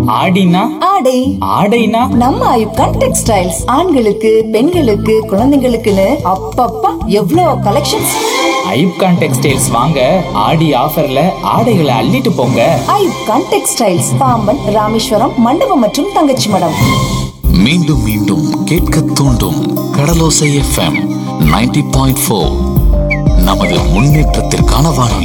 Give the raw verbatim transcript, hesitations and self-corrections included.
ஆடினா ஆடை ஆடைனா நம்ம ஐப்கான் டெக்ஸ்டைல்ஸ் ஆண்களுக்கு பெண்களுக்கு குழந்தைங்களுக்குன்னு அப்பப்பா எவ்வளோ கலெக்ஷன்ஸ். ஐப்கான் டெக்ஸ்டைல்ஸ் வாங்க ஆடி ஆஃபர்ல ஆடைகளை அள்ளிட்டு போங்க. ஐப்கான் டெக்ஸ்டைல்ஸ் பாம்பன் ராமேஸ்வரம் மண்டபம் மற்றும் தங்கச்சி மடம். மீண்டும் மீண்டும் கேட்க தூண்டும் கடலோசை எஃப்எம் நைன்டி பாயிண்ட் ஃபோர் நமது முன்னேற்றத்திற்கான வானொலி.